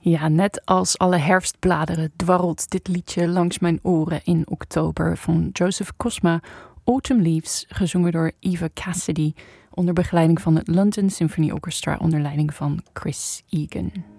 Ja, net als alle herfstbladeren dwarrelt dit liedje langs mijn oren in oktober van Joseph Cosma, Autumn Leaves, gezongen door Eva Cassidy onder begeleiding van het London Symphony Orchestra onder leiding van Chris Egan.